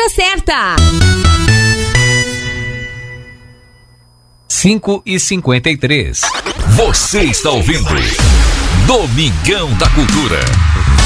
hora certa. 5h53. Você está ouvindo Domingão da Cultura.